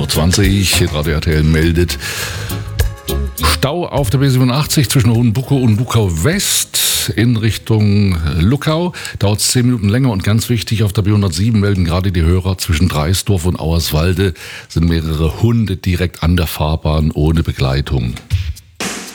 18.20 Uhr. Radio RTL meldet Stau auf der B87 zwischen Hohenbuckow und Bukow West in Richtung Luckau. Dauert 10 Minuten länger und ganz wichtig, auf der B107 melden gerade die Hörer, zwischen Dreisdorf und Auerswalde sind mehrere Hunde direkt an der Fahrbahn ohne Begleitung.